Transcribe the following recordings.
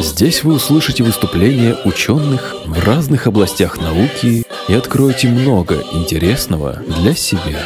Здесь вы услышите выступления ученых в разных областях науки и откроете много интересного для себя.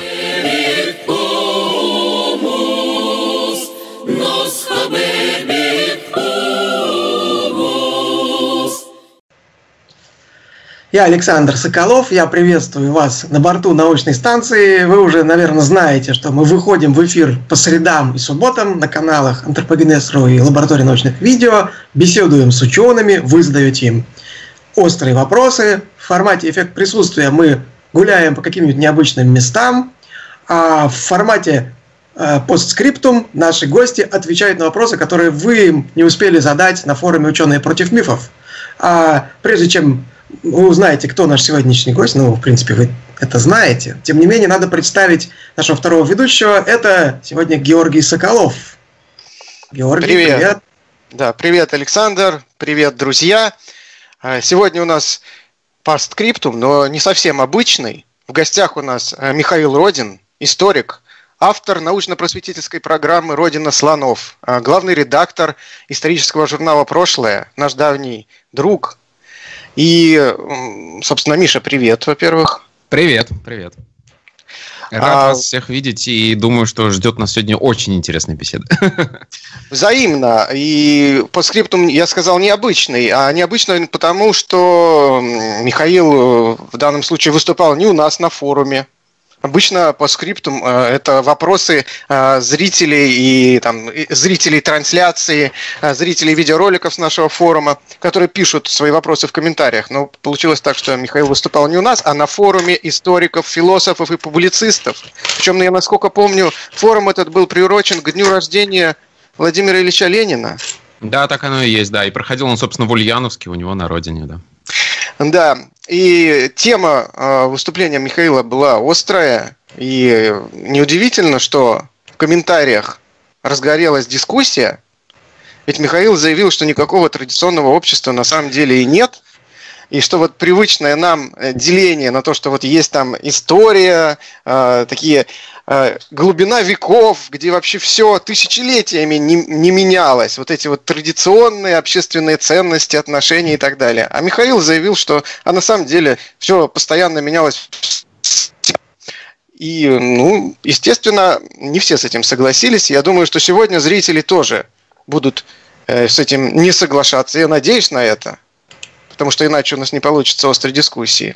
Я Александр Соколов, я приветствую вас на борту научной станции. Вы уже, наверное, знаете, что мы выходим в эфир по средам и субботам на каналах Антропогенез.ру и Лаборатория научных видео, беседуем с учеными, вы задаете им острые вопросы. В формате «Эффект присутствия» мы гуляем по каким-нибудь необычным местам, а в формате постскриптум наши гости отвечают на вопросы, которые вы им не успели задать на форуме «Ученые против мифов». А прежде чем вы узнаете, кто наш сегодняшний гость, в принципе, вы это знаете. Тем не менее, надо представить нашего второго ведущего. Это сегодня Георгий Соколов. Георгий, привет. Да, привет, Александр. Привет, друзья. Сегодня у нас постскриптум, но не совсем обычный. В гостях у нас Михаил Родин, историк, автор научно-просветительской программы «Родина слонов», главный редактор исторического журнала «Прошлое», наш давний друг. И, собственно, Миша, привет, во-первых. Привет. Рад вас всех видеть и думаю, что ждет нас сегодня очень интересная беседа. Взаимно. И по скриптум я сказал необычный. А необычный потому, что Михаил в данном случае выступал не у нас на форуме. Обычно по скриптум это вопросы зрителей и зрителей трансляции, зрителей видеороликов с нашего форума, которые пишут свои вопросы в комментариях. Но получилось так, что Михаил выступал не у нас, а на форуме историков, философов и публицистов. Причем, я насколько помню, форум этот был приурочен к дню рождения Владимира Ильича Ленина. Да, так оно и есть, да. И проходил он, собственно, в Ульяновске, у него на родине, да. Да, и тема выступления Михаила была острая, и неудивительно, что в комментариях разгорелась дискуссия, ведь Михаил заявил, что никакого традиционного общества на самом деле и нет, и что вот привычное нам деление на то, что вот есть там история, такие глубина веков, где вообще все тысячелетиями не менялось, вот эти вот традиционные общественные ценности, отношения и так далее. А Михаил заявил, что на самом деле все постоянно менялось. И, естественно, не все с этим согласились. Я думаю, что сегодня зрители тоже будут с этим не соглашаться. Я надеюсь на это, потому что иначе у нас не получится острой дискуссии.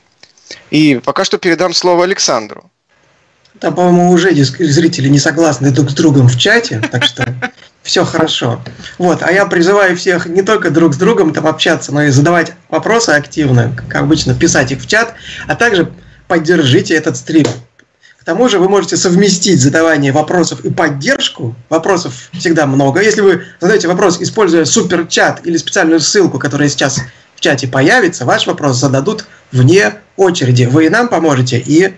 И пока что передам слово Александру. Там, по-моему, уже зрители не согласны друг с другом в чате, так что все хорошо. А я призываю всех не только друг с другом там общаться, но и задавать вопросы активно, как обычно, писать их в чат, а также поддержите этот стрим. К тому же вы можете совместить задавание вопросов и поддержку. Вопросов всегда много. Если вы задаете вопрос, используя суперчат или специальную ссылку, которая сейчас в чате появится, ваш вопрос зададут вне очереди. Вы и нам поможете, и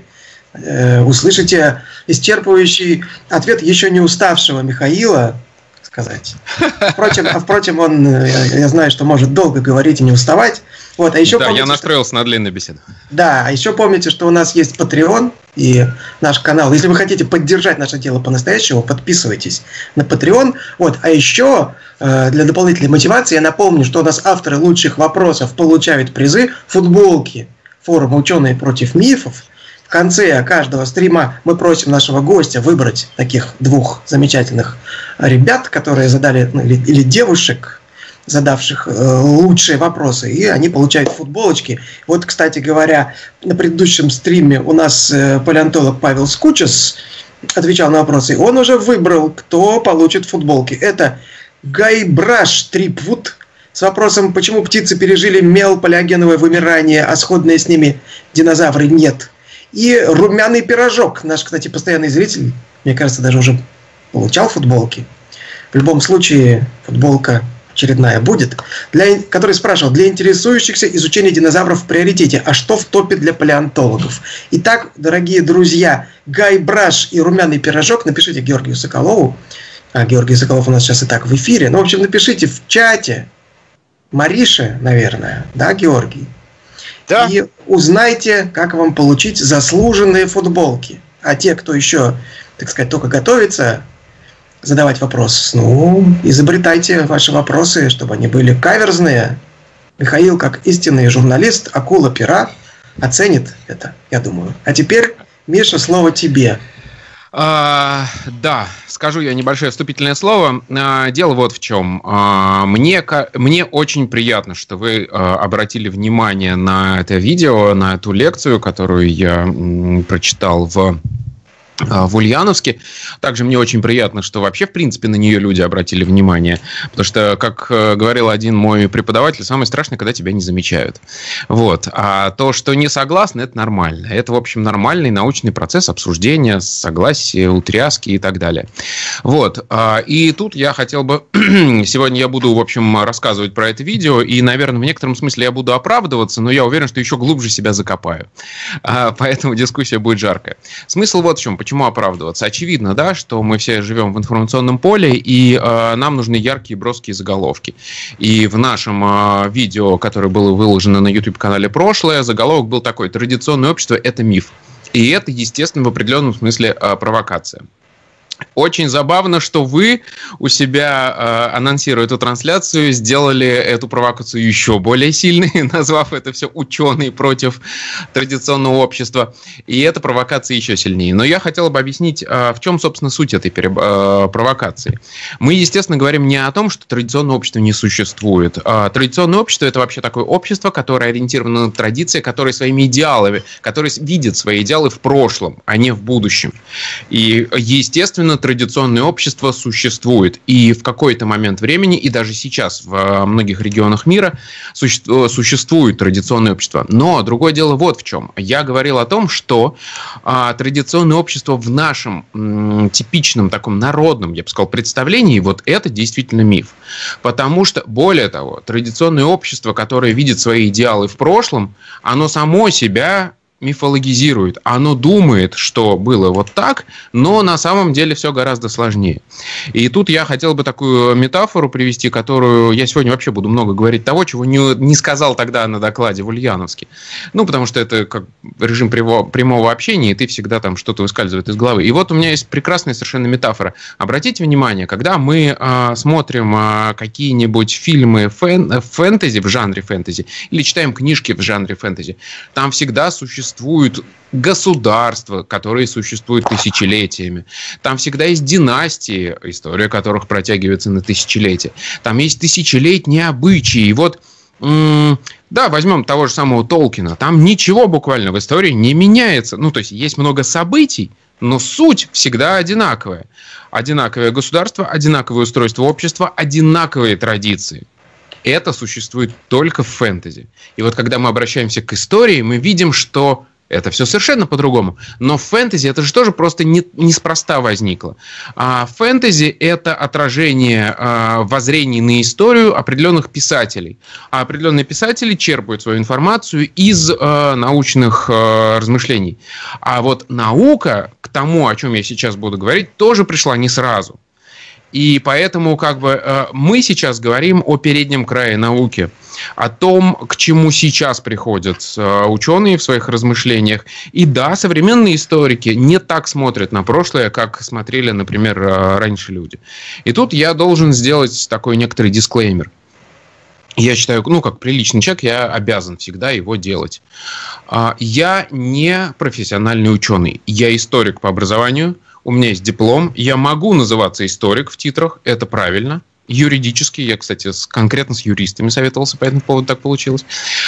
услышите исчерпывающий ответ еще не уставшего Михаила сказать. Впрочем, он, я знаю, что может долго говорить и не уставать. А еще да, помните, я настроился на длинную беседу. Да, а еще помните, что у нас есть Patreon и наш канал. Если вы хотите поддержать наше дело по-настоящему, подписывайтесь на Patreon. А еще для дополнительной мотивации я напомню, что у нас авторы лучших вопросов получают призы, футболки форума «Ученые против мифов». В конце каждого стрима мы просим нашего гостя выбрать таких двух замечательных ребят, которые задали, или девушек, задавших лучшие вопросы, и они получают футболочки. Кстати говоря, на предыдущем стриме у нас палеонтолог Павел Скучес отвечал на вопросы, и он уже выбрал, кто получит футболки. Это Гайбраш Трипвуд с вопросом, почему птицы пережили мелпалеогеновое вымирание, а сходные с ними динозавры нет. И румяный пирожок, наш, кстати, постоянный зритель, мне кажется, даже уже получал футболки. В любом случае, футболка очередная будет, который спрашивал, для интересующихся изучение динозавров в приоритете, а что в топе для палеонтологов? Итак, дорогие друзья, Гайбраш и румяный пирожок напишите Георгию Соколову. Георгий Соколов у нас сейчас и так в эфире. В общем, напишите в чате Марише, наверное, да, Георгий? Да. И узнайте, как вам получить заслуженные футболки. А те, кто еще, так сказать, только готовится задавать вопрос, изобретайте ваши вопросы, чтобы они были каверзные. Михаил, как истинный журналист, акула пера, оценит это, я думаю. А теперь, Миша, слово тебе. Да, скажу я небольшое вступительное слово. Дело вот в чем. Мне очень приятно, что вы обратили внимание на это видео, на эту лекцию, которую я прочитал в Ульяновске. Также мне очень приятно, что вообще, в принципе, на нее люди обратили внимание. Потому что, как говорил один мой преподаватель, самое страшное, когда тебя не замечают. Вот. А то, что не согласны, это нормально. Это, в общем, нормальный научный процесс обсуждения, согласия, утряски и так далее. Вот. И тут я хотел бы... Сегодня я буду, в общем, рассказывать про это видео. И, наверное, в некотором смысле я буду оправдываться, но я уверен, что еще глубже себя закопаю. Поэтому дискуссия будет жаркая. Смысл вот в чем. Почему оправдываться? Очевидно, да, что мы все живем в информационном поле, и нам нужны яркие, броские заголовки. И в нашем видео, которое было выложено на YouTube-канале «Прошлое», заголовок был такой: «Традиционное общество – это миф». И это, естественно, в определенном смысле провокация. Очень забавно, что вы у себя, анонсируя эту трансляцию, сделали эту провокацию еще более сильной, назвав это все «ученые против традиционного общества». И эта провокация еще сильнее. Но я хотел бы объяснить, в чем, собственно, суть этой провокации. Мы, естественно, говорим не о том, что традиционное общество не существует. Традиционное общество – это вообще такое общество, которое ориентировано на традиции, которое своими идеалами, которое видит свои идеалы в прошлом, а не в будущем. И, естественно, традиционное общество существует. И в какой-то момент времени, и даже сейчас в многих регионах мира существует традиционное общество. Но другое дело вот в чем. Я говорил о том, что традиционное общество в нашем типичном таком народном, я бы сказал, представлении, вот это действительно миф. Потому что, более того, традиционное общество, которое видит свои идеалы в прошлом, оно само себя мифологизирует. Оно думает, что было вот так, но на самом деле все гораздо сложнее. И тут я хотел бы такую метафору привести, которую я сегодня вообще буду много говорить того, чего не сказал тогда на докладе в Ульяновске. Потому что это как режим прямого общения, и ты всегда там что-то выскальзывает из головы. И вот у меня есть прекрасная совершенно метафора. Обратите внимание, когда мы смотрим какие-нибудь фильмы фэнтези, в жанре фэнтези, или читаем книжки в жанре фэнтези, там всегда существуют государства, которые существуют тысячелетиями. Там всегда есть династии, история которых протягивается на тысячелетия. Там есть тысячелетние обычаи. И вот, да, возьмем того же самого Толкина. Там ничего буквально в истории не меняется. То есть, есть много событий, но суть всегда одинаковая. Одинаковое государство, одинаковое устройство общества, одинаковые традиции. Это существует только в фэнтези. И вот когда мы обращаемся к истории, мы видим, что это все совершенно по-другому. Но в фэнтези это же тоже просто неспроста возникло. Фэнтези – это отражение воззрений на историю определенных писателей. А определенные писатели черпают свою информацию из научных размышлений. А вот наука, к тому, о чем я сейчас буду говорить, тоже пришла не сразу. И поэтому мы сейчас говорим о переднем крае науки, о том, к чему сейчас приходят ученые в своих размышлениях. И да, современные историки не так смотрят на прошлое, как смотрели, например, раньше люди. И тут я должен сделать такой некоторый дисклеймер. Я считаю, как приличный человек, я обязан всегда его делать. Я не профессиональный ученый. Я историк по образованию. У меня есть диплом, я могу называться историк в титрах, это правильно. Юридически, я, кстати, конкретно с юристами советовался по этому поводу, так получилось.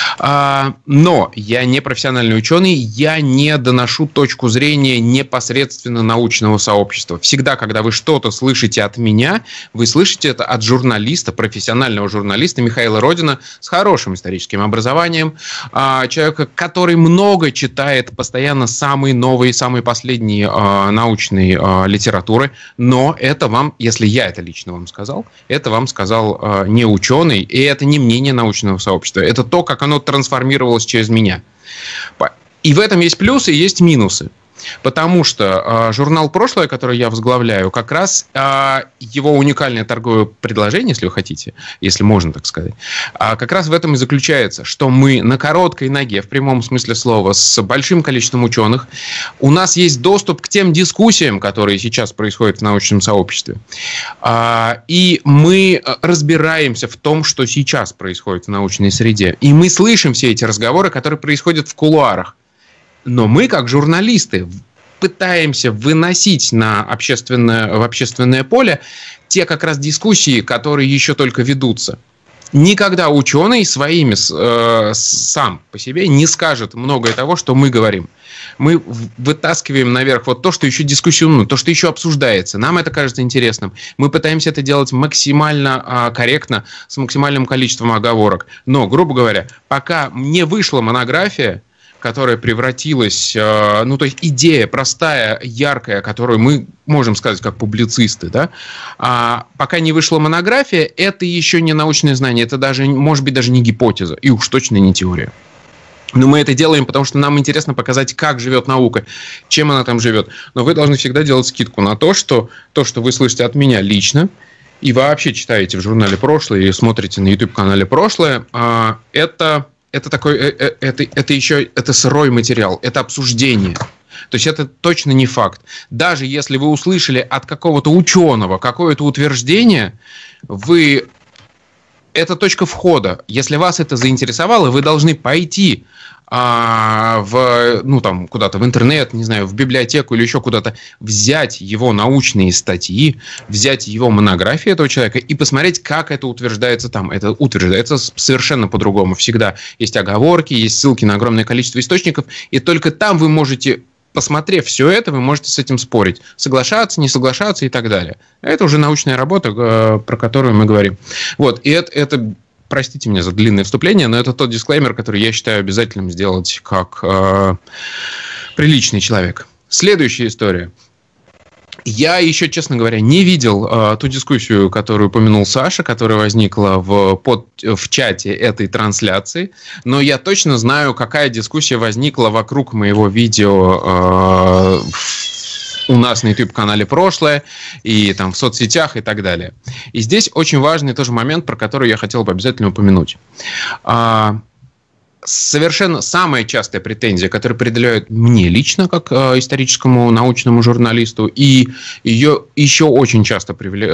Но я не профессиональный ученый, я не доношу точку зрения непосредственно научного сообщества. Всегда, когда вы что-то слышите от меня, вы слышите это от журналиста, профессионального журналиста Михаила Родина с хорошим историческим образованием, человека, который много читает, постоянно самые новые, самые последние научные литературы. Но это вам, если я это лично вам сказал, это вам сказал не ученый, и это не мнение научного сообщества. Это то, как оно трансформировалось через меня. И в этом есть плюсы и есть минусы. Потому что журнал «Прошлое», который я возглавляю, как раз его уникальное торговое предложение, если вы хотите, если можно так сказать, как раз в этом и заключается, что мы на короткой ноге, в прямом смысле слова, с большим количеством ученых, у нас есть доступ к тем дискуссиям, которые сейчас происходят в научном сообществе. И мы разбираемся в том, что сейчас происходит в научной среде. И мы слышим все эти разговоры, которые происходят в кулуарах. Но мы, как журналисты, пытаемся выносить в общественное поле те как раз дискуссии, которые еще только ведутся. Никогда ученый сам по себе не скажет многое того, что мы говорим. Мы вытаскиваем наверх вот то, что еще дискуссионно, то, что еще обсуждается. Нам это кажется интересным. Мы пытаемся это делать максимально корректно, с максимальным количеством оговорок. Но, грубо говоря, пока не вышла монография, которая превратилась, то есть идея простая, яркая, которую мы можем сказать как публицисты, да, пока не вышла монография, это еще не научное знание, это даже, может быть, даже не гипотеза, и уж точно не теория. Но мы это делаем, потому что нам интересно показать, как живет наука, чем она там живет. Но вы должны всегда делать скидку на то, что вы слышите от меня лично, и вообще читаете в журнале «Прошлое» и смотрите на YouTube-канале «Прошлое», это сырой материал, это обсуждение. То есть это точно не факт. Даже если вы услышали от какого-то ученого какое-то утверждение, это точка входа. Если вас это заинтересовало, вы должны пойти куда-то в интернет, не знаю, в библиотеку или еще куда-то, взять его научные статьи, взять его монографию этого человека и посмотреть, как это утверждается там. Это утверждается совершенно по-другому. Всегда есть оговорки, есть ссылки на огромное количество источников, и только там вы можете, посмотрев все это, вы можете с этим спорить. Соглашаться, не соглашаться и так далее. Это уже научная работа, про которую мы говорим. Вот, и это простите меня за длинное вступление, но это тот дисклеймер, который я считаю обязательным сделать как приличный человек. Следующая история. Я еще, честно говоря, не видел ту дискуссию, которую упомянул Саша, которая возникла в чате этой трансляции, но я точно знаю, какая дискуссия возникла вокруг моего видео у нас на YouTube-канале «Прошлое», и там в соцсетях и так далее. И здесь очень важный тоже момент, про который я хотел бы обязательно упомянуть. Совершенно самая частая претензия, которую предъявляют мне лично, как историческому научному журналисту, и ее еще очень часто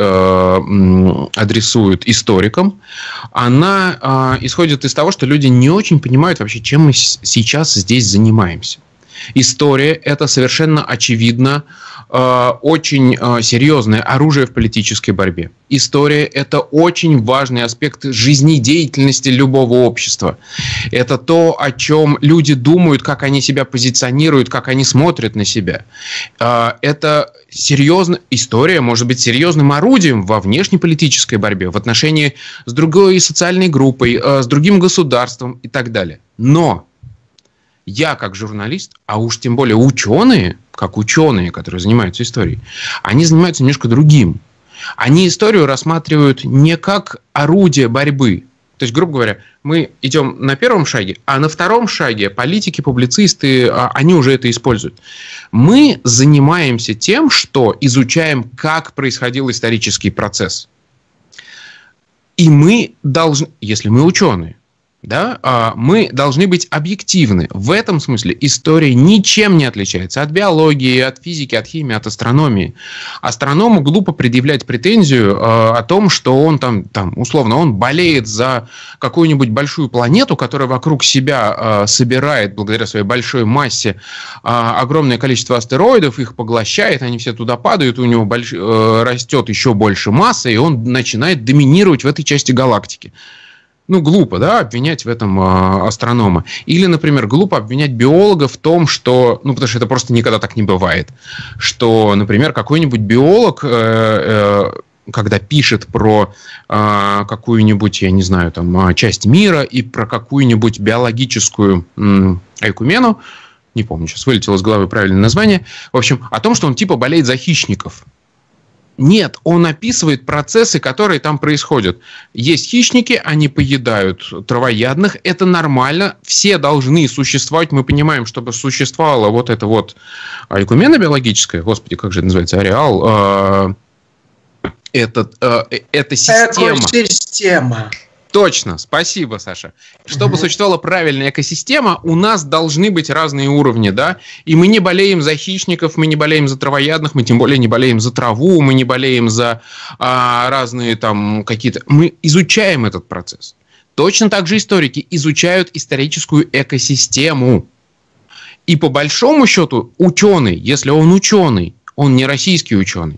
адресуют историкам, она исходит из того, что люди не очень понимают вообще, чем мы сейчас здесь занимаемся. История – это совершенно очевидно очень серьезное оружие в политической борьбе. История – это очень важный аспект жизнедеятельности любого общества. Это то, о чем люди думают, как они себя позиционируют, как они смотрят на себя. Это серьезно, история может быть серьезным орудием во внешнеполитической борьбе, в отношении с другой социальной группой, с другим государством и так далее. Но я, как журналист, а уж тем более ученые, как ученые, которые занимаются историей, они занимаются немножко другим. Они историю рассматривают не как орудие борьбы. То есть, грубо говоря, мы идем на первом шаге, а на втором шаге политики, публицисты, они уже это используют. Мы занимаемся тем, что изучаем, как происходил исторический процесс. И мы должны, если мы ученые, да, мы должны быть объективны. В этом смысле история ничем не отличается от биологии, от физики, от химии, от астрономии. Астроному глупо предъявлять претензию о том, что он там условно, он болеет за какую-нибудь большую планету, которая вокруг себя собирает, благодаря своей большой массе, огромное количество астероидов, их поглощает, они все туда падают, у него растет еще больше массы, и он начинает доминировать в этой части галактики. Глупо, да, обвинять в этом астронома. Или, например, глупо обвинять биолога в том, что... потому что это просто никогда так не бывает. Что, например, какой-нибудь биолог, когда пишет про какую-нибудь, я не знаю, часть мира и про какую-нибудь биологическую айкумену, не помню, сейчас вылетело из головы правильное название, в общем, о том, что он типа болеет за хищников. Нет, он описывает процессы, которые там происходят. Есть хищники, они поедают травоядных, это нормально, все должны существовать. Мы понимаем, чтобы существовала вот эта вот игумена биологическая, господи, как же это называется, ареал, это система. Экосистема. Точно, спасибо, Саша. Чтобы существовала правильная экосистема, у нас должны быть разные уровни, да? И мы не болеем за хищников, мы не болеем за травоядных, мы тем более не болеем за траву, мы не болеем за разные там какие-то... Мы изучаем этот процесс. Точно так же историки изучают историческую экосистему. И по большому счету ученый, если он ученый, он не российский ученый.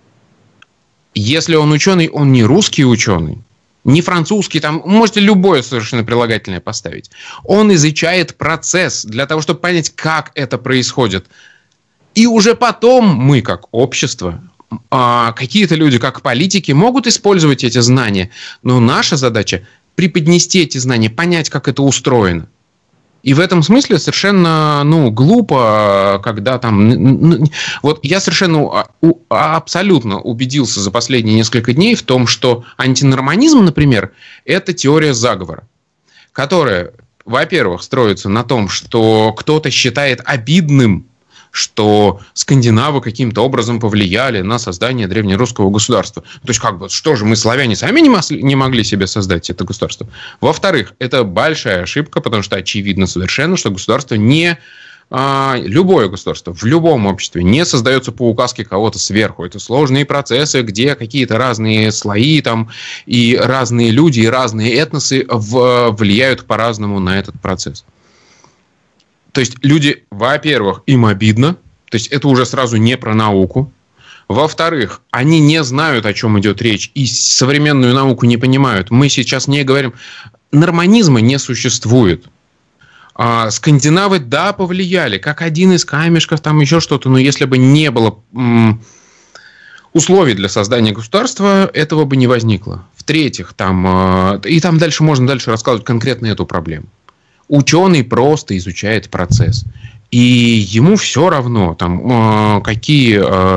Если он ученый, он не русский ученый. Не французский, там можете любое совершенно прилагательное поставить. Он изучает процесс для того, чтобы понять, как это происходит. И уже потом мы, как общество, какие-то люди, как политики, могут использовать эти знания. Но наша задача преподнести эти знания, понять, как это устроено. И в этом смысле совершенно глупо, когда там... Вот я совершенно абсолютно убедился за последние несколько дней в том, что антинорманизм, например, это теория заговора, которая, во-первых, строится на том, что кто-то считает обидным, что скандинавы каким-то образом повлияли на создание древнерусского государства. То есть, что же, мы, славяне, сами не могли себе создать это государство? Во-вторых, это большая ошибка, потому что очевидно совершенно, что государство любое государство в любом обществе не создается по указке кого-то сверху. Это сложные процессы, где какие-то разные слои там, и разные люди, и разные этносы влияют по-разному на этот процесс. То есть люди, во-первых, им обидно, то есть это уже сразу не про науку. Во-вторых, они не знают, о чем идет речь, и современную науку не понимают. Мы сейчас не говорим, норманизма не существует. Скандинавы, да, повлияли, как один из камешков, там еще что-то, но если бы не было условий для создания государства, этого бы не возникло. В-третьих, и там дальше можно рассказывать конкретно эту проблему. Ученый просто изучает процесс. И ему все равно, какие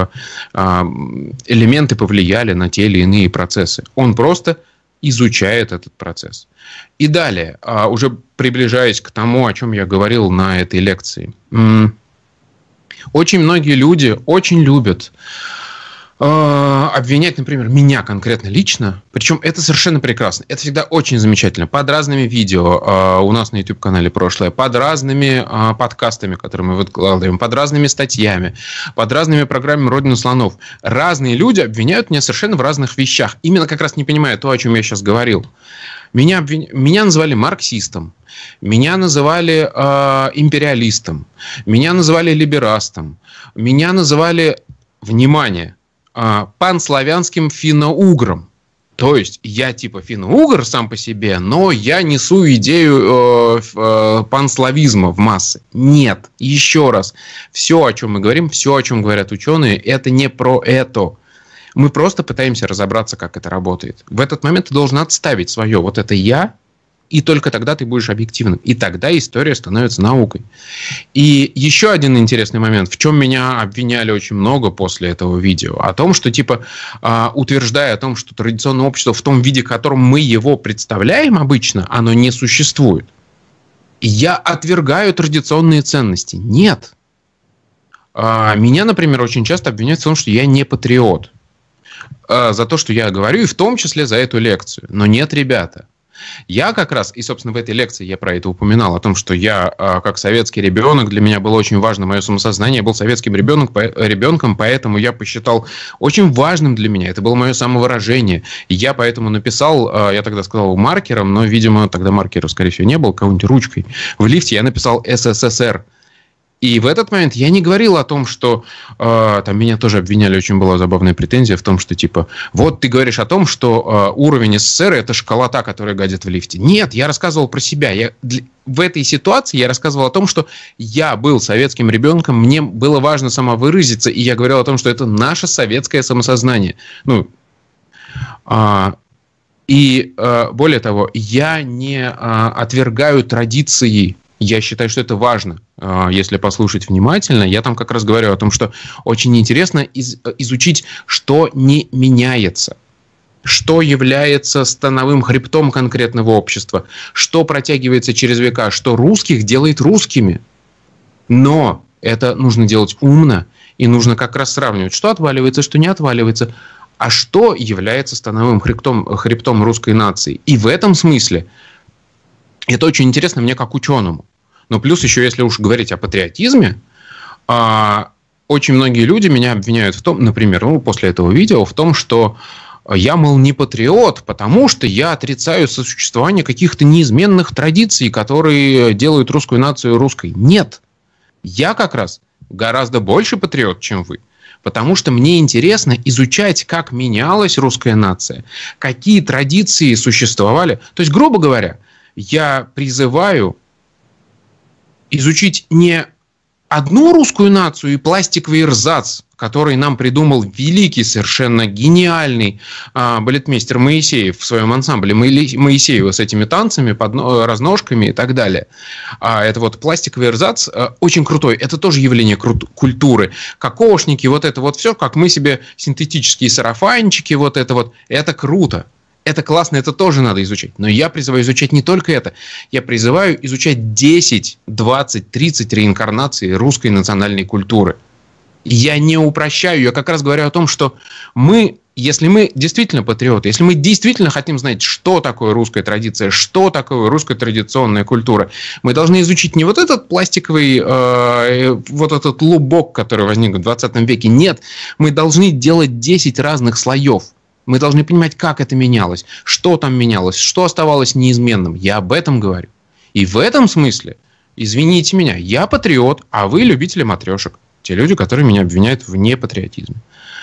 элементы повлияли на те или иные процессы. Он просто изучает этот процесс. И далее, уже приближаясь к тому, о чем я говорил на этой лекции. Очень многие люди очень любят обвинять, например, меня конкретно лично. Причем это совершенно прекрасно. Это всегда очень замечательно. Под разными видео у нас на YouTube-канале прошлое, под разными подкастами, которые мы выкладываем, под разными статьями, под разными программами «Родина слонов». Разные люди обвиняют меня совершенно в разных вещах. Именно как раз не понимая то, о чем я сейчас говорил. Меня называли марксистом, меня называли империалистом, меня называли либерастом, меня называли, внимание, панславянским финно-угром. То есть я типа финно-угр сам по себе, но я несу идею панславизма в массы. Нет, еще раз, все, о чем мы говорим, все, о чем говорят ученые, это не про это. Мы просто пытаемся разобраться, как это работает. В этот момент ты должен отставить свое вот это «я», и только тогда ты будешь объективным. И тогда история становится наукой. И еще один интересный момент, в чем меня обвиняли очень много после этого видео. О том, что утверждая о том, что традиционное общество в том виде, в котором мы его представляем обычно, оно не существует. Я отвергаю традиционные ценности. Нет. Меня, например, очень часто обвиняют в том, что я не патриот. За то, что я говорю, и в том числе за эту лекцию. Но нет, ребята. Я как раз, и, собственно, в этой лекции я про это упоминал, о том, что я, как советский ребенок, для меня было очень важно мое самосознание, я был советским ребенком, поэтому я посчитал очень важным для меня, это было мое самовыражение. Я поэтому написал, я тогда сказал маркером, но, видимо, тогда маркера, скорее всего, не было, какой-нибудь ручкой. В лифте я написал «СССР». И в этот момент я не говорил о том, что там меня тоже обвиняли, очень была забавная претензия в том, что типа, вот ты говоришь о том, что уровень СССР это школота, которая гадит в лифте. Нет, я рассказывал про себя. В этой ситуации я рассказывал о том, что я был советским ребенком, мне было важно самовыразиться, и я говорил о том, что это наше советское самосознание. И более того, я не отвергаю традиции Я считаю, что это важно, если послушать внимательно. Я там как раз говорю о том, что очень интересно изучить, что не меняется. Что является становым хребтом конкретного общества, что протягивается через века, что русских делает русскими. Но это нужно делать умно, и нужно как раз сравнивать, что отваливается, что не отваливается, а что является становым хребтом русской нации. И в этом смысле это очень интересно мне как ученому. Но плюс еще, если уж говорить о патриотизме, очень многие люди меня обвиняют в том, например, после этого видео, в том, что я, мол, не патриот, потому что я отрицаю сосуществование каких-то неизменных традиций, которые делают русскую нацию русской. Нет. Я как раз гораздо больше патриот, чем вы. Потому что мне интересно изучать, как менялась русская нация, какие традиции существовали. То есть, грубо говоря, я призываю изучить не одну русскую нацию и пластиковый эрзац, который нам придумал великий, совершенно гениальный балетмейстер Моисеев в своем ансамбле Моисеева с этими танцами, разножками и так далее. Это вот пластиковый эрзац очень крутой. Это тоже явление культуры. Кокошники, вот это вот все, как мы себе синтетические сарафанчики, вот это круто. Это классно, это тоже надо изучать. Но я призываю изучать не только это. Я призываю изучать 10, 20, 30 реинкарнаций русской национальной культуры. Я не упрощаю, я как раз говорю о том, что если мы действительно патриоты, если мы действительно хотим знать, что такое русская традиция, что такое русская традиционная культура, мы должны изучить не вот этот пластиковый, вот этот лубок, который возник в 20 веке. Нет, мы должны делать 10 разных слоев. Мы должны понимать, как это менялось, что там менялось, что оставалось неизменным. Я об этом говорю. И в этом смысле, извините меня, я патриот, а вы любители матрешек. Те люди, которые меня обвиняют в непатриотизме.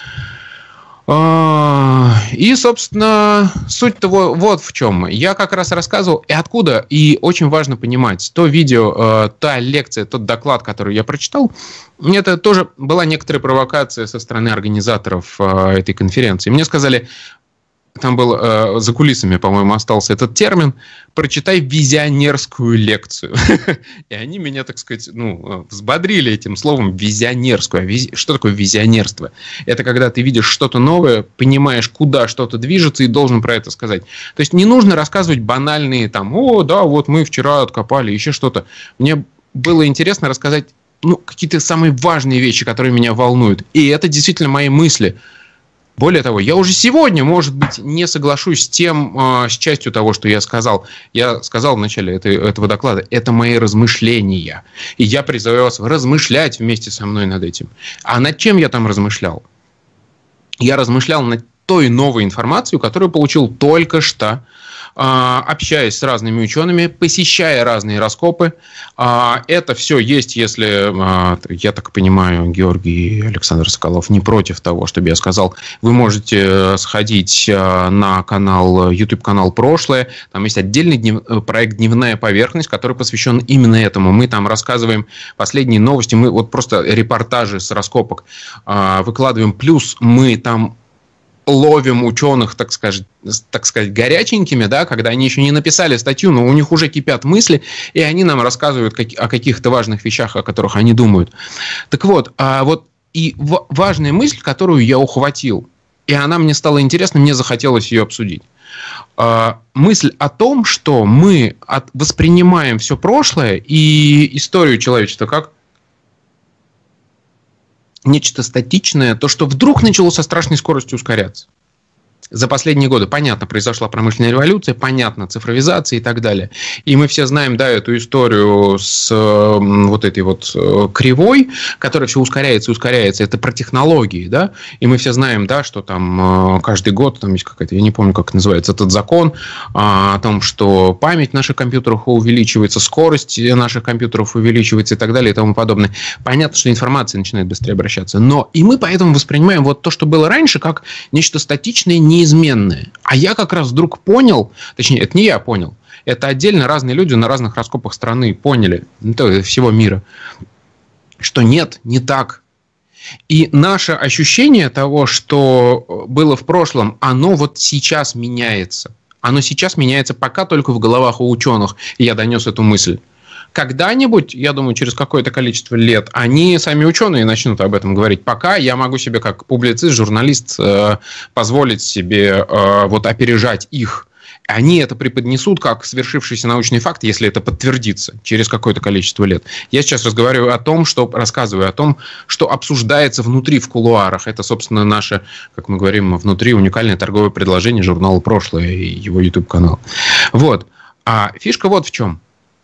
И, собственно, суть-то вот в чем. Я как раз рассказывал, и откуда, и очень важно понимать, то видео, та лекция, тот доклад, который я прочитал, это тоже была некоторая провокация со стороны организаторов этой конференции. Мне сказали, там был за кулисами, по-моему, остался этот термин, прочитай визионерскую лекцию. И они меня, так сказать, взбодрили этим словом визионерскую. Что такое визионерство? Это когда ты видишь что-то новое, понимаешь, куда что-то движется, и должен про это сказать. То есть не нужно рассказывать банальные там, вот мы вчера откопали, еще что-то. Мне было интересно рассказать какие-то самые важные вещи, которые меня волнуют. И это действительно мои мысли. Более того, я уже сегодня, может быть, не соглашусь с частью того, что я сказал. Я сказал в начале этого доклада, это мои размышления. И я призываю вас размышлять вместе со мной над этим. А над чем я там размышлял? Я размышлял над той новой информацией, которую получил только что, общаясь с разными учеными, посещая разные раскопы. Это все есть, если, я так понимаю, Георгий Александр Соколов не против того, чтобы я сказал, вы можете сходить на канал, YouTube-канал «Прошлое». Там есть отдельный проект «Дневная поверхность», который посвящен именно этому. Мы там рассказываем последние новости, мы вот просто репортажи с раскопок выкладываем, плюс мы там ловим ученых, так сказать, горяченькими, да, когда они еще не написали статью, но у них уже кипят мысли, и они нам рассказывают о каких-то важных вещах, о которых они думают. Так вот, и важная мысль, которую я ухватил, и она мне стала интересна, мне захотелось ее обсудить. Мысль о том, что мы воспринимаем все прошлое и историю человечества как нечто статичное, то, что вдруг начало со страшной скоростью ускоряться. За последние годы, понятно, произошла промышленная революция, понятно, цифровизация и так далее. И мы все знаем, да, эту историю с вот этой вот кривой, которая все ускоряется и ускоряется. Это про технологии, да. И мы все знаем, да, что там каждый год, там есть какая-то, я не помню, как называется, этот закон о том, что память наших компьютеров увеличивается, скорость наших компьютеров увеличивается и так далее и тому подобное. Понятно, что информация начинает быстрее обращаться. Но и мы поэтому воспринимаем вот то, что было раньше, как нечто статичное, неизменное. А я как раз вдруг понял, точнее, это не я понял, это отдельно разные люди на разных раскопах страны поняли, всего мира, что нет, не так. И наше ощущение того, что было в прошлом, оно вот сейчас меняется. Оно сейчас меняется пока только в головах у ученых. И я донес эту мысль. Когда-нибудь, я думаю, через какое-то количество лет, они, сами ученые, начнут об этом говорить. Пока я могу себе, как публицист, журналист, позволить себе вот опережать их. Они это преподнесут как свершившийся научный факт, если это подтвердится через какое-то количество лет. Я сейчас рассказываю о том, что обсуждается внутри в кулуарах. Это, собственно, наше, как мы говорим, внутри уникальное торговое предложение журнала «Прошлое» и его YouTube-канал. Вот. А фишка вот в чем.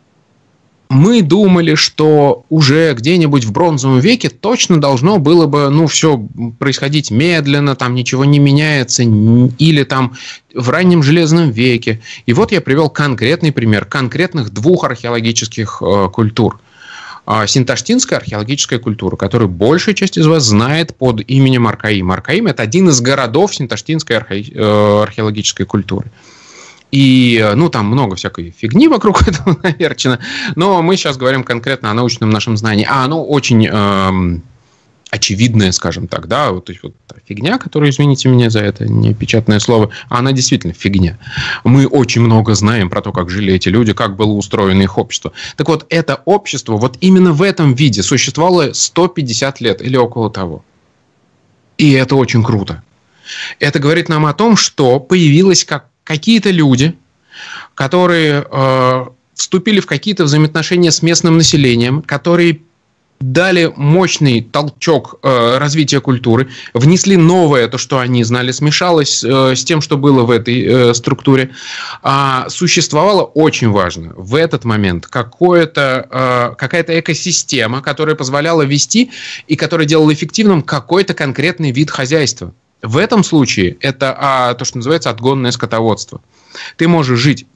Мы думали, что уже где-нибудь в бронзовом веке точно должно было бы, все происходить медленно, там ничего не меняется, или там в раннем железном веке. И вот я привел конкретный пример конкретных 2 археологических культур. Синташтинская археологическая культура, которую большая часть из вас знает под именем Аркаим. Аркаим – это один из городов синташтинской археологической культуры. И, там много всякой фигни вокруг этого наверчено. Но мы сейчас говорим конкретно о научном нашем знании. А оно очень очевидное, скажем так, да. То есть, вот та фигня, которая, извините меня за это непечатное слово, она действительно фигня. Мы очень много знаем про то, как жили эти люди, как было устроено их общество. Так вот, это общество вот именно в этом виде существовало 150 лет или около того. И это очень круто. Это говорит нам о том, что появилось какие-то люди, которые вступили в какие-то взаимоотношения с местным населением, которые дали мощный толчок развития культуры, внесли новое, то, что они знали, смешалось с тем, что было в этой структуре. Существовало, очень важно, в этот момент какая-то экосистема, которая позволяла вести и которая делала эффективным какой-то конкретный вид хозяйства. В этом случае это то, что называется отгонное скотоводство. Ты можешь жить,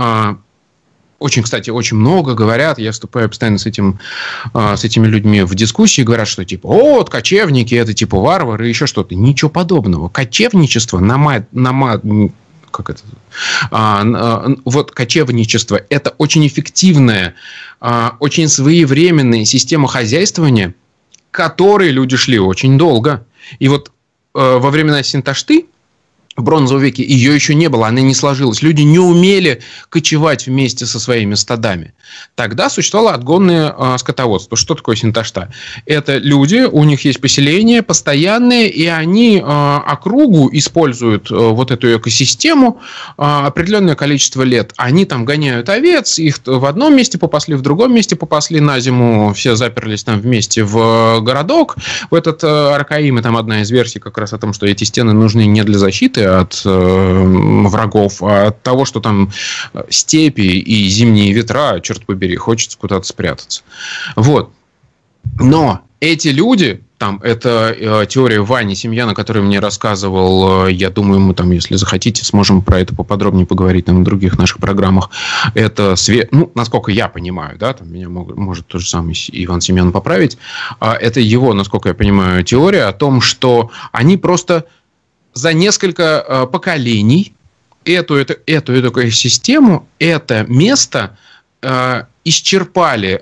кстати, очень много говорят, я вступаю постоянно с этими людьми в дискуссии, говорят, что вот кочевники, это варвары, еще что-то. Ничего подобного. Кочевничество, кочевничество – это очень эффективная, очень своевременная система хозяйствования, к которой люди шли очень долго. И вот во времена Синташты, в бронзовом веке, ее еще не было, она не сложилась. Люди не умели кочевать вместе со своими стадами. Тогда существовало отгонное скотоводство. Что такое Синташта? Это люди, у них есть поселения постоянные, и они округу используют вот эту экосистему определенное количество лет. Они там гоняют овец, их в одном месте попасли, в другом месте попасли на зиму, все заперлись там вместе в городок, в этот Аркаим, и там одна из версий как раз о том, что эти стены нужны не для защиты от врагов, а от того, что там степи и зимние ветра, черт побери, хочется куда-то спрятаться. Вот. Но эти люди, это теория Вани Семьяна, который мне рассказывал, я думаю, мы если захотите, сможем про это поподробнее поговорить на других наших программах. Это насколько я понимаю, да, меня может тот же самый Иван Семьян поправить, это его, насколько я понимаю, теория о том, что они просто за несколько поколений эту экосистему, это место исчерпали,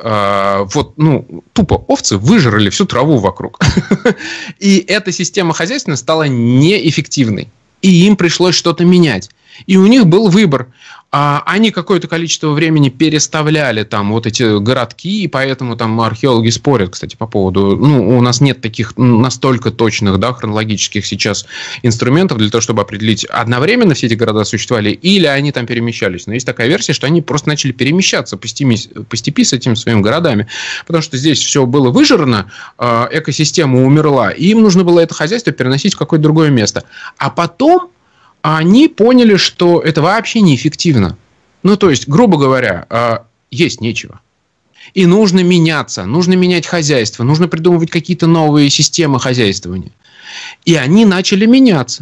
тупо овцы выжрали всю траву вокруг. И эта система хозяйственная стала неэффективной. И им пришлось что-то менять. И у них был выбор. Они какое-то количество времени переставляли там вот эти городки, и поэтому там археологи спорят, кстати, по поводу... у нас нет таких настолько точных, да, хронологических сейчас инструментов для того, чтобы определить, одновременно все эти города существовали, или они там перемещались. Но есть такая версия, что они просто начали перемещаться по степи с этими своими городами, потому что здесь все было выжрано, экосистема умерла, и им нужно было это хозяйство переносить в какое-то другое место. А потом они поняли, что это вообще неэффективно. То есть, грубо говоря, есть нечего. И нужно меняться, нужно менять хозяйство, нужно придумывать какие-то новые системы хозяйствования. И они начали меняться.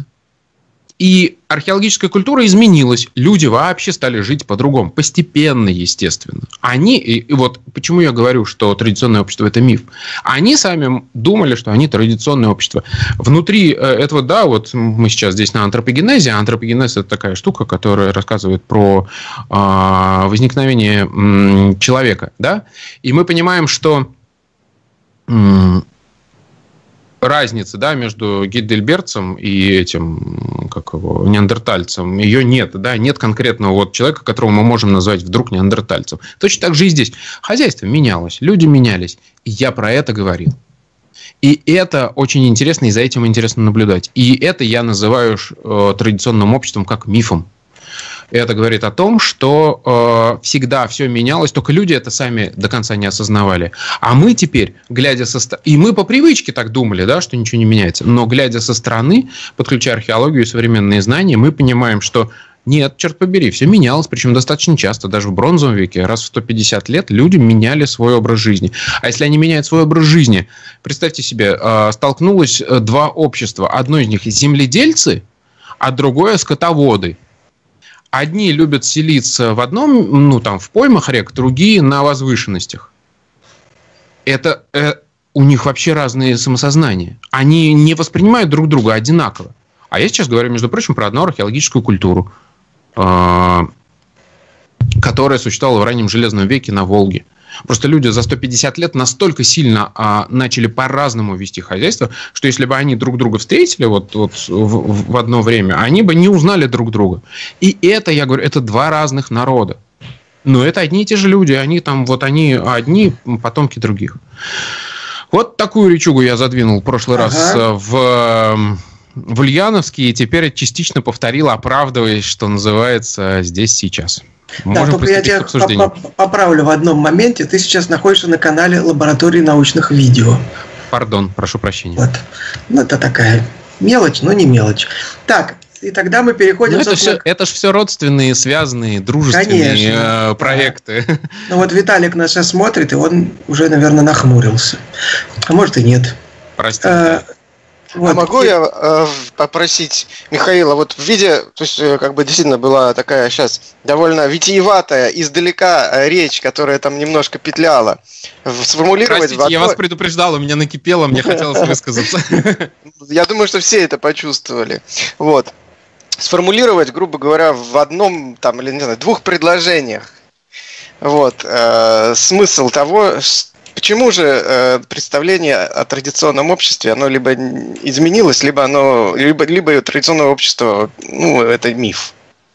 И археологическая культура изменилась. Люди вообще стали жить по-другому. Постепенно, естественно. И вот почему я говорю, что традиционное общество – это миф. Они сами думали, что они традиционное общество. Внутри этого, да, вот мы сейчас здесь на антропогенезе. Антропогенез – это такая штука, которая рассказывает про возникновение человека. Да? И мы понимаем, что разницы, да, между гейдельбергцем и этим, как его, неандертальцем, ее нет, да, нет конкретного вот человека, которого мы можем назвать вдруг неандертальцем. Точно так же и здесь. Хозяйство менялось, люди менялись, и я про это говорил. И это очень интересно, и за этим интересно наблюдать. И это я называю традиционным обществом как мифом. Это говорит о том, что всегда все менялось, только люди это сами до конца не осознавали. А мы теперь, глядя со стороны... И мы по привычке так думали, да, что ничего не меняется. Но глядя со стороны, подключая археологию и современные знания, мы понимаем, что нет, черт побери, все менялось, причем достаточно часто. Даже в бронзовом веке, раз в 150 лет, люди меняли свой образ жизни. А если они меняют свой образ жизни, представьте себе, столкнулось два общества. Одно из них земледельцы, а другое скотоводы. Одни любят селиться в одном, ну, там, в поймах рек, другие на возвышенностях. Это у них вообще разные самосознания. Они не воспринимают друг друга одинаково. А я сейчас говорю, между прочим, про одну археологическую культуру, которая существовала в раннем Железном веке на Волге. Просто люди за 150 лет настолько сильно начали по-разному вести хозяйство, что если бы они друг друга встретили вот в одно время, они бы не узнали друг друга. И это, я говорю, это два разных народа. Но это одни и те же люди, они там, вот они одни, потомки других. Вот такую речугу я задвинул в прошлый раз в Ульяновске, и теперь частично повторил, оправдываясь, что называется, здесь сейчас. Да, только я тебя поправлю в одном моменте. Ты сейчас находишься на канале Лаборатории научных видео. Пардон, прошу прощения. Вот. Ну, это такая мелочь, но не мелочь. Так, и тогда мы переходим... Это же все родственные, связанные, дружественные проекты. Да. Ну вот Виталик нас сейчас смотрит, и он уже, наверное, нахмурился. А может и нет. Простите. Вот. А могу я попросить Михаила, вот в виде, то есть как бы действительно была такая сейчас довольно витиеватая, издалека речь, которая там немножко петляла, сформулировать... Простите, я вас предупреждал, у меня накипело, мне хотелось высказаться. Я думаю, что все это почувствовали. Вот. Сформулировать, грубо говоря, в одном, там, или не знаю, двух предложениях. Вот. Смысл того, почему же представление о традиционном обществе, оно либо изменилось, либо традиционное общество, ну, это миф.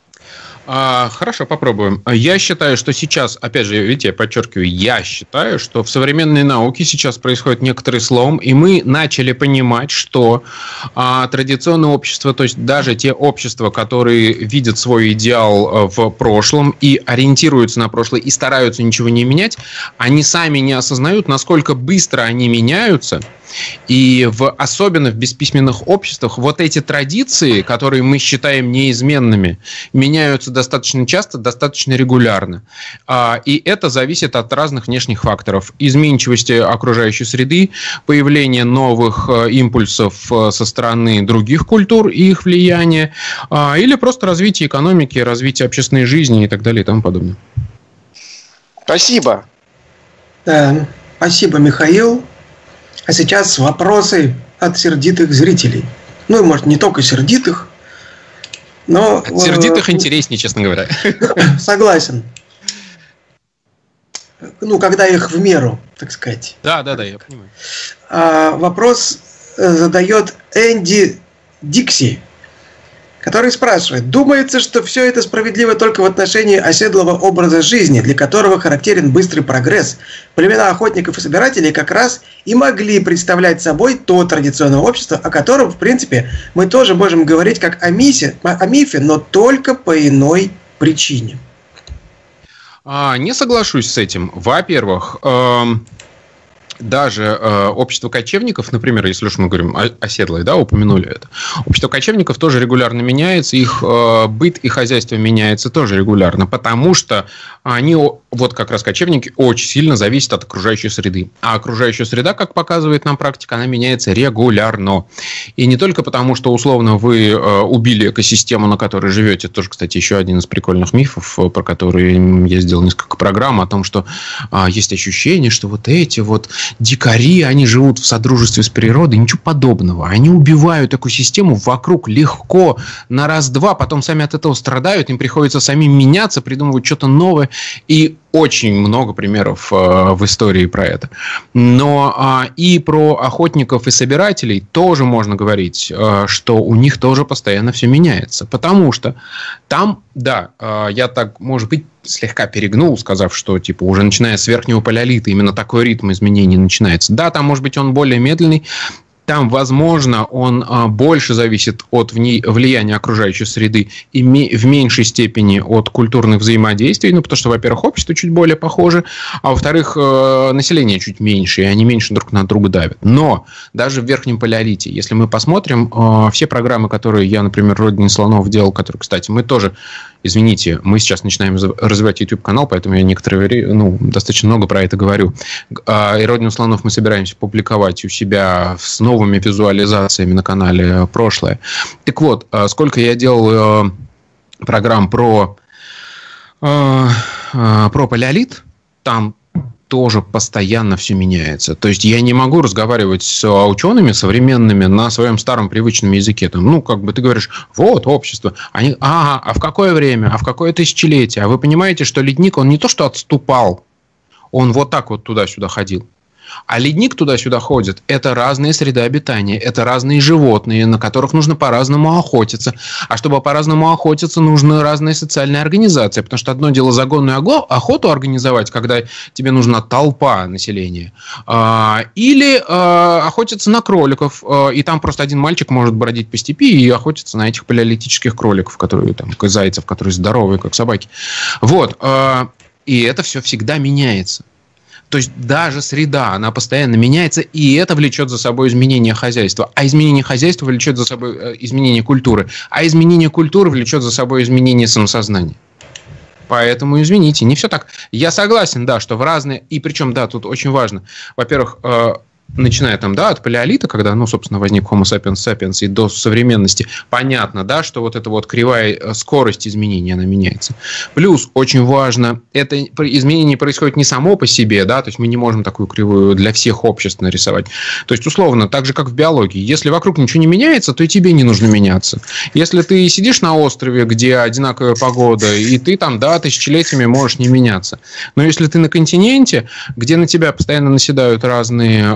Хорошо, попробуем. Я считаю, что сейчас, опять же, видите, я подчеркиваю, я считаю, что в современной науке сейчас происходит некоторый слом, и мы начали понимать, что традиционное общество, то есть даже те общества, которые видят свой идеал в прошлом и ориентируются на прошлое и стараются ничего не менять, они сами не осознают, насколько быстро они меняются. И особенно в бесписьменных обществах вот эти традиции, которые мы считаем неизменными, меняются достаточно часто, достаточно регулярно. И это зависит от разных внешних факторов. Изменчивости окружающей среды, появления новых импульсов со стороны других культур и их влияния, или просто развитие экономики, развитие общественной жизни и так далее и тому подобное. Спасибо. Да, спасибо, Михаил. А сейчас вопросы от сердитых зрителей. Ну, и, может, не только сердитых, но... От сердитых интереснее, честно говоря. Согласен. Ну, когда их в меру, так сказать. Да, я понимаю. Вопрос задает Энди Дикси, который спрашивает: думается, что все это справедливо только в отношении оседлого образа жизни, для которого характерен быстрый прогресс. Племена охотников и собирателей как раз и могли представлять собой то традиционное общество, о котором, в принципе, мы тоже можем говорить как о мифе, но только по иной причине. Не соглашусь с этим. Во-первых, даже общество кочевников, например, если уж мы говорим оседлые, да, упомянули это, общество кочевников тоже регулярно меняется, их быт и хозяйство меняется тоже регулярно, потому что они, вот как раз кочевники, очень сильно зависят от окружающей среды. А окружающая среда, как показывает нам практика, она меняется регулярно. И не только потому, что условно вы убили экосистему, на которой живете, тоже, кстати, еще один из прикольных мифов, про который я сделал несколько программ, о том, что есть ощущение, что вот эти вот дикари, они живут в содружестве с природой, ничего подобного. Они убивают экосистему вокруг легко, на раз-два, потом сами от этого страдают, им приходится самим меняться, придумывать что-то новое. И очень много примеров в истории про это. Но и про охотников и собирателей тоже можно говорить, что у них тоже постоянно все меняется. Потому что там, да, я так, может быть, слегка перегнул, сказав, что типа уже начиная с верхнего палеолита именно такой ритм изменений начинается. Да, там, может быть, он более медленный. Там, возможно, он больше зависит от влияния окружающей среды и в меньшей степени от культурных взаимодействий, потому что, во-первых, общество чуть более похоже, а во-вторых, население чуть меньше, и они меньше друг на друга давят. Но даже в верхнем палеолите, если мы посмотрим, все программы, которые я, например, в «Родине слонов» делал, которые, кстати, мы тоже... Извините, мы сейчас начинаем развивать YouTube-канал, поэтому я достаточно много про это говорю. И «Родину слонов» мы собираемся публиковать у себя с новыми визуализациями на канале прошлое. Так вот, сколько я делал программ про палеолит, там тоже постоянно все меняется. То есть я не могу разговаривать с учеными современными на своем старом привычном языке. Там, ты говоришь, вот общество. Они, а в какое время? А в какое тысячелетие? А вы понимаете, что ледник, он не то что отступал, он вот так вот туда-сюда ходил. А ледник туда-сюда ходит. Это разные среды обитания. Это разные животные, на которых нужно по-разному охотиться. А чтобы по-разному охотиться, нужны разные социальные организации. Потому что одно дело загонную охоту организовать, когда тебе нужна толпа населения. Или охотиться на кроликов. И там просто один мальчик может бродить по степи и охотиться на этих палеолитических кроликов, которые там, зайцев, которые здоровые, как собаки. Вот. И это все всегда меняется. То есть даже среда, она постоянно меняется, и это влечет за собой изменение хозяйства. А изменение хозяйства влечет за собой изменение культуры. А изменение культуры влечет за собой изменение самосознания. Поэтому, извините, не все так. Я согласен, да, что в разные... И причем, да, тут очень важно. Во-первых, начиная там, да, от палеолита, когда, собственно, возник Homo sapiens sapiens, и до современности, понятно, да, что вот эта вот кривая скорость изменения, она меняется. Плюс, очень важно, это изменение происходит не само по себе, да, то есть мы не можем такую кривую для всех обществ нарисовать. То есть, условно, так же, как в биологии, если вокруг ничего не меняется, то и тебе не нужно меняться. Если ты сидишь на острове, где одинаковая погода, и ты там, да, тысячелетиями можешь не меняться. Но если ты на континенте, где на тебя постоянно наседают разные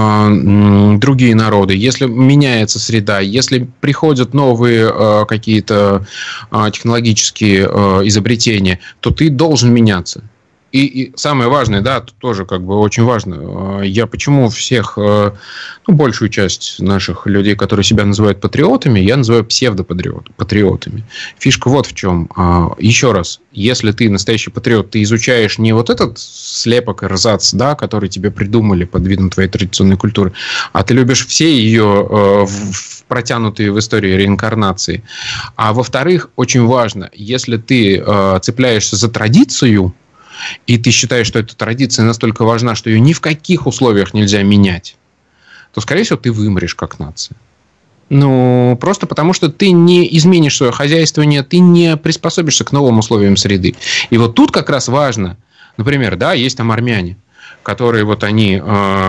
другие народы, если меняется среда, если приходят новые какие-то технологические изобретения, то ты должен меняться. И самое важное, да, тут тоже как бы очень важно. Я почему всех, большую часть наших людей, которые себя называют патриотами, я называю псевдопатриотами. Фишка вот в чем. Еще раз, если ты настоящий патриот, ты изучаешь не вот этот слепок, эрзац, да, который тебе придумали под видом твоей традиционной культуры, а ты любишь все ее протянутые в истории реинкарнации. А во-вторых, очень важно, если ты цепляешься за традицию, и ты считаешь, что эта традиция настолько важна, что ее ни в каких условиях нельзя менять, то, скорее всего, ты вымрешь как нация. Просто потому, что ты не изменишь свое хозяйствование, ты не приспособишься к новым условиям среды. И вот тут как раз важно, например, да, есть там армяне, которые вот они...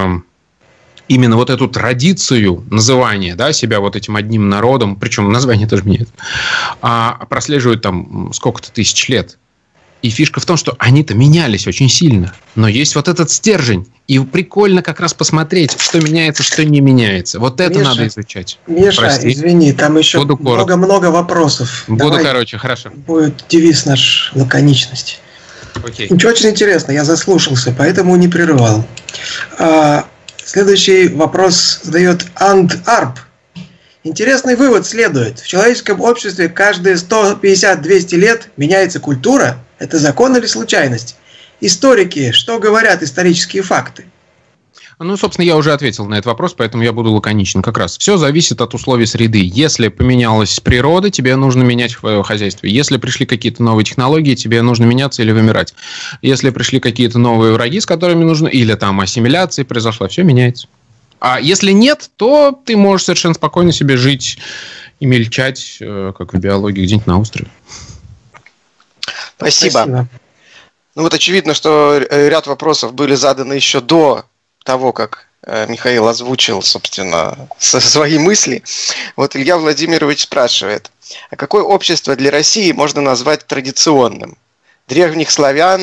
именно вот эту традицию называния, да, себя вот этим одним народом, причем название тоже меняется, прослеживают там сколько-то тысяч лет. И фишка в том, что они-то менялись очень сильно. Но есть вот этот стержень. И прикольно как раз посмотреть, что меняется, что не меняется. Вот это надо изучать. Миша, прости. Извини, там еще много вопросов. Буду короче, хорошо. Будет девиз наш лаконичности. Окей. Ничего очень интересно, я заслушался, поэтому не прерывал. Следующий вопрос задает Анд Арп. Интересный вывод следует. В человеческом обществе каждые 150-200 лет меняется культура. Это закон или случайность? Историки, что говорят исторические факты? Собственно, я уже ответил на этот вопрос, поэтому я буду лаконичен. Как раз все зависит от условий среды. Если поменялась природа, тебе нужно менять хозяйство. Если пришли какие-то новые технологии, тебе нужно меняться или вымирать. Если пришли какие-то новые враги, с которыми нужно, или там ассимиляция произошла, все меняется. А если нет, то ты можешь совершенно спокойно себе жить и мельчать, как в биологии, где-нибудь на острове. Спасибо. Очевидно, что ряд вопросов были заданы еще до того, как Михаил озвучил, собственно, свои мысли. Вот Илья Владимирович спрашивает, а какое общество для России можно назвать традиционным? Древних славян,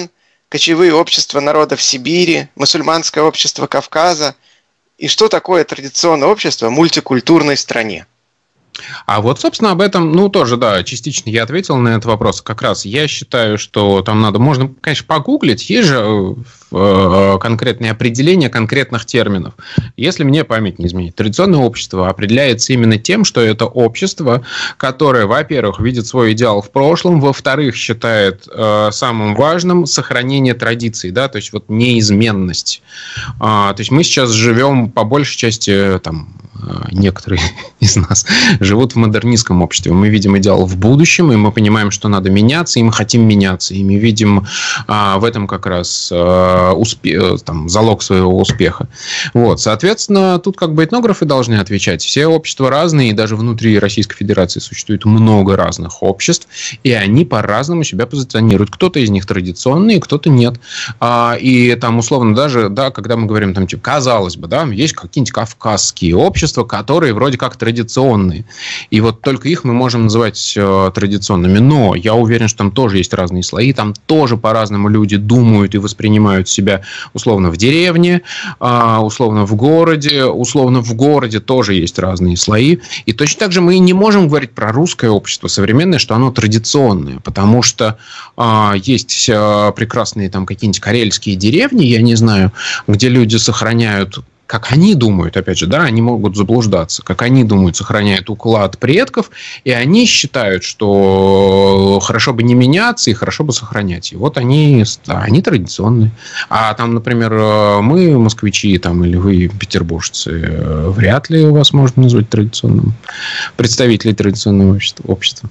кочевые общества народов Сибири, мусульманское общество Кавказа? И что такое традиционное общество в мультикультурной стране? А вот, собственно, об этом, тоже, да, частично я ответил на этот вопрос. Как раз я считаю, что там можно, конечно, погуглить. Есть же конкретные определения конкретных терминов. Если мне память не изменит, традиционное общество определяется именно тем, что это общество, которое, во-первых, видит свой идеал в прошлом, во-вторых, считает самым важным сохранение традиций, да, то есть вот неизменность. То есть мы сейчас живем по большей части там. Некоторые из нас живут в модернистском обществе. Мы видим идеал в будущем, и мы понимаем, что надо меняться, и мы хотим меняться. И мы видим в этом как раз залог своего успеха. Вот. Соответственно, тут как бы этнографы должны отвечать. Все общества разные, и даже внутри Российской Федерации существует много разных обществ, и они по-разному себя позиционируют. Кто-то из них традиционный, кто-то нет. И там условно даже, да, когда мы говорим, там, типа, казалось бы, да, есть какие-нибудь кавказские общества, которые вроде как традиционные. И вот только их мы можем называть традиционными. Но я уверен, что там тоже есть разные слои. Там тоже по-разному люди думают и воспринимают себя условно в деревне, условно в городе. Условно в городе тоже есть разные слои. И точно так же мы и не можем говорить про русское общество современное, что оно традиционное. Потому что есть прекрасные там какие-нибудь карельские деревни, я не знаю, где люди сохраняют, как они думают, опять же, да, они могут заблуждаться, как они думают, сохраняют уклад предков, и они считают, что хорошо бы не меняться и хорошо бы сохранять. И вот они традиционные. А там, например, мы, москвичи, там, или вы, петербуржцы, вряд ли вас можно назвать традиционным представителей традиционного общества.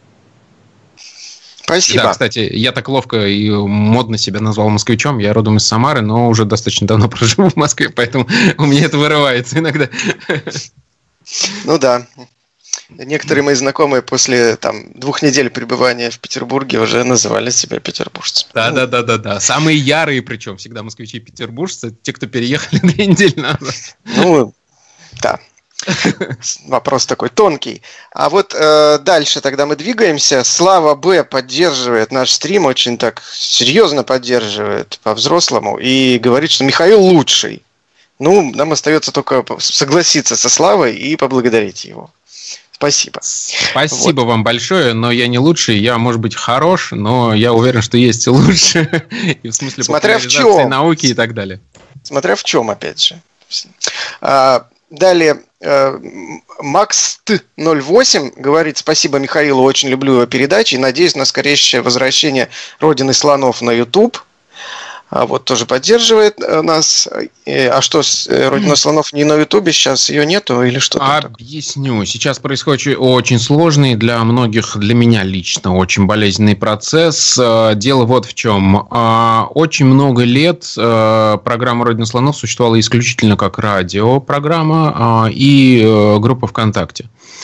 Спасибо. Да, кстати, я так ловко и модно себя назвал москвичом. Я родом из Самары, но уже достаточно давно проживу в Москве, поэтому у меня это вырывается иногда. Ну да. Некоторые мои знакомые после 2 недель пребывания в Петербурге уже называли себя петербуржцами. Да. Самые ярые, причем, всегда москвичи и петербуржцы, те, кто переехали 2 недели назад. Ну, да. Вопрос такой тонкий. А вот дальше тогда мы двигаемся. Слава Б. поддерживает наш стрим, очень так серьезно поддерживает по-взрослому и говорит, что Михаил лучший. Ну, нам остается только согласиться со Славой и поблагодарить его. Спасибо. Спасибо вам большое, но я не лучший, я, может быть, хорош, но я уверен, что есть и лучше. И в смысле популяризации науки и так далее. Смотря в чем, опять же. Далее, Макс-08 говорит: спасибо Михаилу, очень люблю его передачи и надеюсь на скорейшее возвращение Родины слонов на YouTube. Вот тоже поддерживает нас. А что, Родина слонов не на Ютубе? Сейчас ее нету или что-то? Объясню. Сейчас происходит очень сложный для многих, для меня лично, очень болезненный процесс. Дело вот в чем. Очень много лет программа Родина слонов существовала исключительно как радиопрограмма и группа ВКонтакте.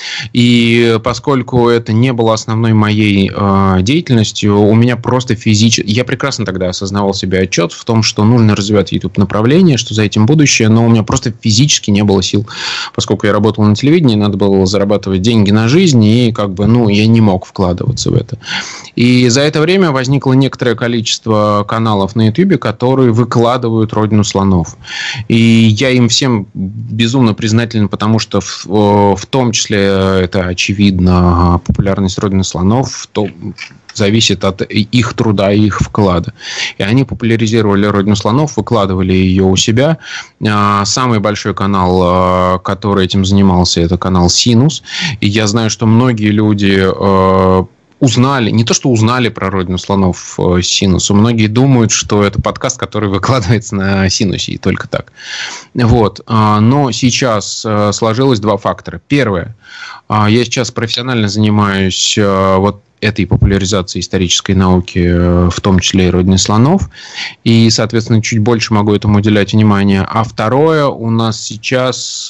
И поскольку это не было основной моей деятельностью, у меня просто физически... Я прекрасно тогда осознавал себе отчет в том, что нужно развивать YouTube-направление, что за этим будущее, но у меня просто физически не было сил. Поскольку я работал на телевидении, надо было зарабатывать деньги на жизнь, и я не мог вкладываться в это. И за это время возникло некоторое количество каналов на YouTube, которые выкладывают Родину слонов. И я им всем безумно признателен, потому что в том числе это очевидно, популярность Родины слонов зависит от их труда и их вклада. И они популяризировали Родину слонов, выкладывали ее у себя. Самый большой канал, который этим занимался, это канал Синус. И я знаю, что многие люди узнали, не то что узнали про Родину слонов Синусу, многие думают, что это подкаст, который выкладывается на Синусе, и только так. Вот. Но сейчас сложилось 2 фактора. Первое. Я сейчас профессионально занимаюсь этой популяризации исторической науки, в том числе и Родины слонов, и, соответственно, чуть больше могу этому уделять внимание. А второе, у нас сейчас,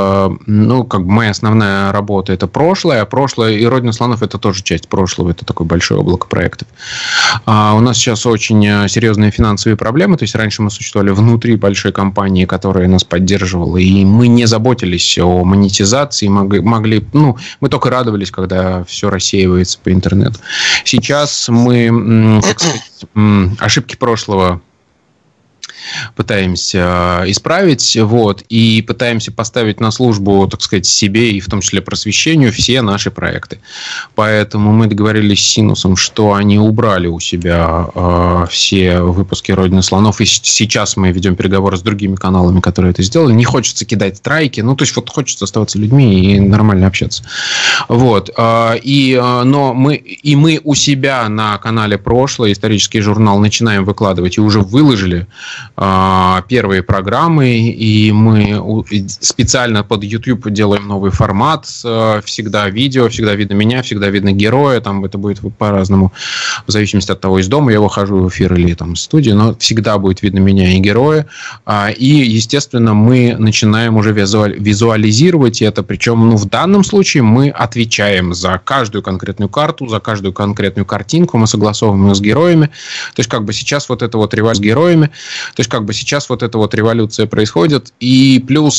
моя основная работа – это прошлое, а прошлое и Родина слонов – это тоже часть прошлого, это такое большое облако проектов. У нас сейчас очень серьезные финансовые проблемы, то есть раньше мы существовали внутри большой компании, которая нас поддерживала, и мы не заботились о монетизации, мы только радовались, когда все рассеивается по интернету интернету. Сейчас мы, так сказать, ошибки прошлого пытаемся исправить, вот, и пытаемся поставить на службу, так сказать, себе и в том числе просвещению все наши проекты. Поэтому мы договорились с Синусом, что они убрали у себя все выпуски «Родины слонов», и сейчас мы ведем переговоры с другими каналами, которые это сделали. Не хочется кидать страйки, ну, то есть, вот хочется оставаться людьми и нормально общаться. Вот. Но мы у себя на канале «Прошлое», исторический журнал, начинаем выкладывать и уже выложили первые программы, и мы специально под YouTube делаем новый формат, всегда видео, всегда видно меня, всегда видно героя, там это будет по-разному, в зависимости от того, из дома я выхожу в эфир или там из студии, но всегда будет видно меня и героя, и, естественно, мы начинаем уже визуализировать это, причем, в данном случае мы отвечаем за каждую конкретную карту, за каждую конкретную картинку, мы согласовываем ее с героями, то есть, как бы сейчас вот это вот революция с героями, то есть, как бы сейчас вот эта вот революция происходит, и плюс